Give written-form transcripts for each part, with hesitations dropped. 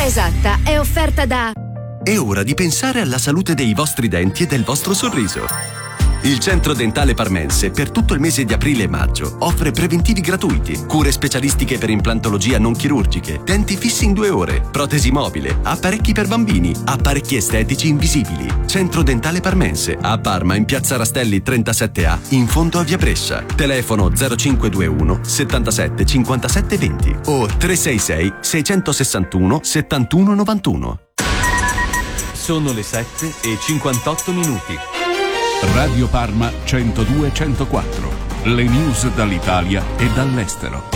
esatta è offerta da... È ora di pensare alla salute dei vostri denti e del vostro sorriso. Il Centro Dentale Parmense per tutto il mese di aprile e maggio offre preventivi gratuiti, cure specialistiche per implantologia non chirurgiche, denti fissi in 2 ore, protesi mobile, apparecchi per bambini, apparecchi estetici invisibili. Centro Dentale Parmense a Parma in Piazza Rastelli 37A in fondo a Via Brescia. Telefono 0521 77 57 20 o 366 661 71 91. Sono le 7:58. Radio Parma 102-104. Le news dall'Italia e dall'estero.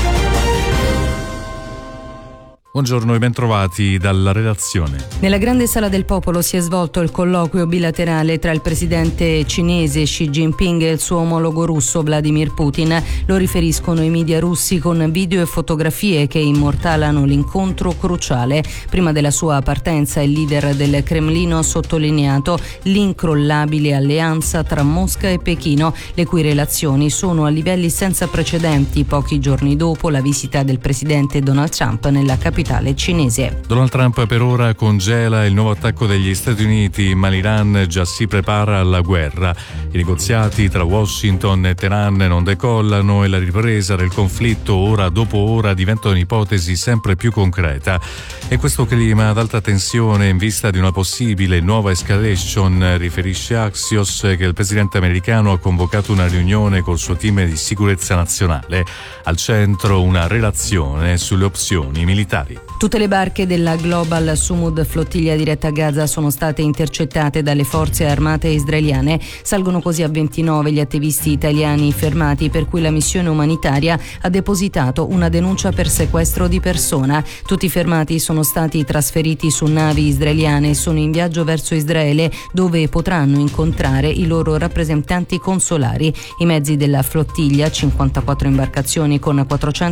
Buongiorno e bentrovati dalla redazione. Nella grande sala del popolo si è svolto il colloquio bilaterale tra il presidente cinese Xi Jinping e il suo omologo russo Vladimir Putin. Lo riferiscono i media russi con video e fotografie che immortalano l'incontro cruciale. Prima della sua partenza il leader del Cremlino ha sottolineato l'incrollabile alleanza tra Mosca e Pechino, le cui relazioni sono a livelli senza precedenti pochi giorni dopo la visita del presidente Donald Trump nella capitale cinese. Donald Trump per ora congela il nuovo attacco degli Stati Uniti, ma l'Iran già si prepara alla guerra. I negoziati tra Washington e Teheran non decollano e la ripresa del conflitto ora dopo ora diventa un'ipotesi sempre più concreta. E questo clima ad alta tensione in vista di una possibile nuova escalation, riferisce Axios che il presidente americano ha convocato una riunione col suo team di sicurezza nazionale. Al centro una relazione sulle opzioni militari. Tutte le barche della Global Sumud flottiglia diretta a Gaza sono state intercettate dalle forze armate israeliane. Salgono così a 29 gli attivisti italiani fermati, per cui la missione umanitaria ha depositato una denuncia per sequestro di persona. Tutti i fermati sono stati trasferiti su navi israeliane e sono in viaggio verso Israele, dove potranno incontrare i loro rappresentanti consolari. I mezzi della flottiglia, 54 imbarcazioni con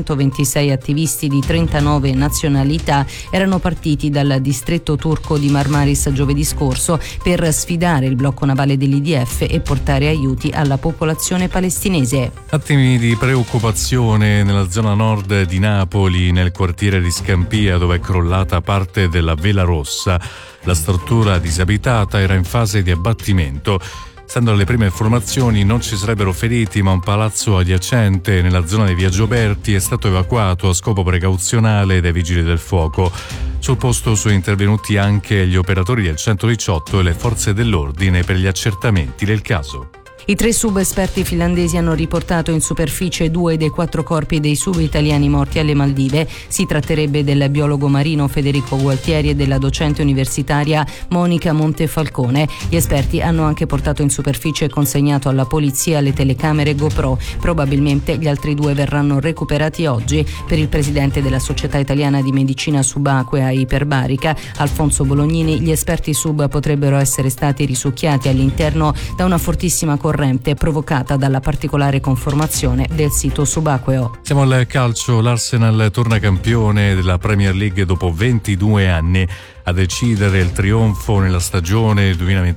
426 attivisti di 39 nazionalità, erano partiti dal distretto turco di Marmaris giovedì scorso per sfidare il blocco navale dell'IDF e portare aiuti alla popolazione palestinese. Attimi di preoccupazione nella zona nord di Napoli, nel quartiere di Scampia, dove è crollata parte della Vela Rossa. La struttura disabitata era in fase di abbattimento. Stando alle prime informazioni non ci sarebbero feriti, ma un palazzo adiacente nella zona di Via Gioberti è stato evacuato a scopo precauzionale dai vigili del fuoco. Sul posto sono intervenuti anche gli operatori del 118 e le forze dell'ordine per gli accertamenti del caso. I 3 subesperti finlandesi hanno riportato in superficie 2 dei 4 corpi dei sub-italiani morti alle Maldive. Si tratterebbe del biologo marino Federico Gualtieri e della docente universitaria Monica Montefalcone. Gli esperti hanno anche portato in superficie e consegnato alla polizia le telecamere GoPro. Probabilmente gli altri 2 verranno recuperati oggi. Per il presidente della Società Italiana di Medicina Subacquea Iperbarica, Alfonso Bolognini, gli esperti sub potrebbero essere stati risucchiati all'interno da una fortissima corrente provocata dalla particolare conformazione del sito subacqueo. Siamo al calcio. L'Arsenal torna campione della Premier League dopo 22 anni. A decidere il trionfo nella stagione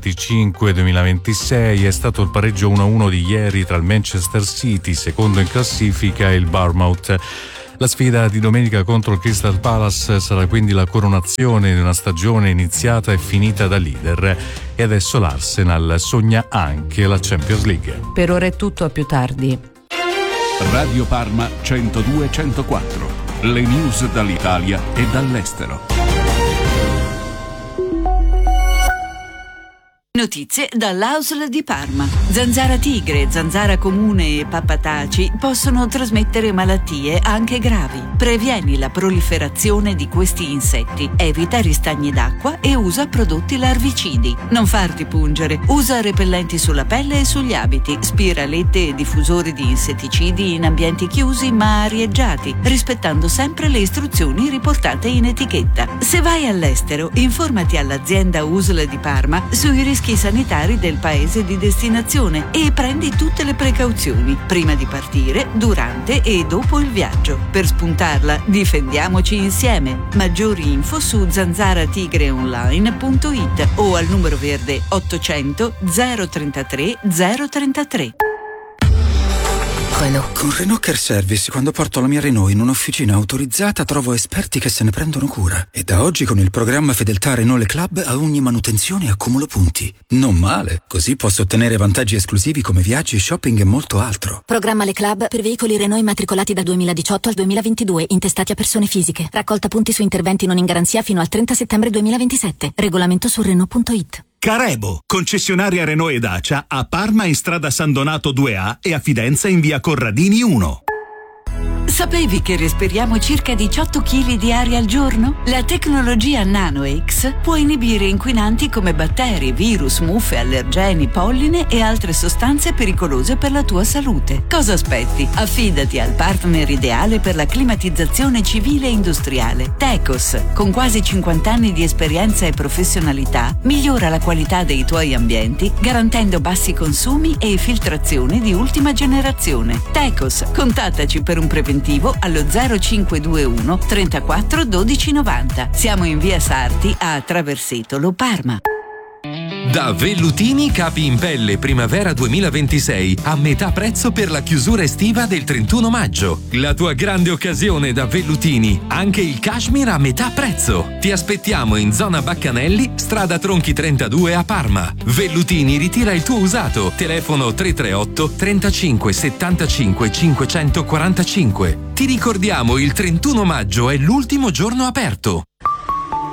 2025-2026 è stato il pareggio 1-1 di ieri tra il Manchester City, secondo in classifica, e il Bournemouth. La sfida di domenica contro il Crystal Palace sarà quindi la coronazione di una stagione iniziata e finita da leader. E adesso l'Arsenal sogna anche la Champions League. Per ora è tutto, a più tardi. Radio Parma 102-104. Le news dall'Italia e dall'estero. Notizie dall'Ausl di Parma. Zanzara tigre, zanzara comune e pappataci possono trasmettere malattie anche gravi. Previeni la proliferazione di questi insetti. Evita ristagni d'acqua e usa prodotti larvicidi. Non farti pungere. Usa repellenti sulla pelle e sugli abiti, spiralette e diffusori di insetticidi in ambienti chiusi ma arieggiati, rispettando sempre le istruzioni riportate in etichetta. Se vai all'estero, informati all'azienda USL di Parma sui rischi sanitari del paese di destinazione e prendi tutte le precauzioni prima di partire, durante e dopo il viaggio. Per spuntarla, difendiamoci insieme. Maggiori info su zanzaratigreonline.it o al numero verde 800 033 033. Renault. Con Renault Care Service, quando porto la mia Renault in un'officina autorizzata, trovo esperti che se ne prendono cura. E da oggi con il programma Fedeltà Renault Le Club a ogni manutenzione accumulo punti. Non male, così posso ottenere vantaggi esclusivi come viaggi, shopping e molto altro. Programma Le Club per veicoli Renault immatricolati dal 2018 al 2022, intestati a persone fisiche. Raccolta punti su interventi non in garanzia fino al 30 settembre 2027. Regolamento su Renault.it. Carebo, concessionaria Renault e Dacia a Parma in strada San Donato 2A e a Fidenza in via Corradini 1. Sapevi che respiriamo circa 18 kg di aria al giorno? La tecnologia NanoX può inibire inquinanti come batteri, virus, muffe, allergeni, polline e altre sostanze pericolose per la tua salute. Cosa aspetti? Affidati al partner ideale per la climatizzazione civile e industriale. Tecos, con quasi 50 anni di esperienza e professionalità, migliora la qualità dei tuoi ambienti garantendo bassi consumi e filtrazione di ultima generazione. Tecos, contattaci per un preventivo allo 0521 34 12 90. Siamo in via Sarti a Traversetolo, Parma. Da Vellutini capi in pelle primavera 2026 a metà prezzo per la chiusura estiva del 31 maggio. La tua grande occasione da Vellutini, anche il cashmere a metà prezzo. Ti aspettiamo in zona Baccanelli, strada Tronchi 32 a Parma. Vellutini ritira il tuo usato. Telefono 338 35 75 545. Ti ricordiamo, il 31 maggio è l'ultimo giorno aperto.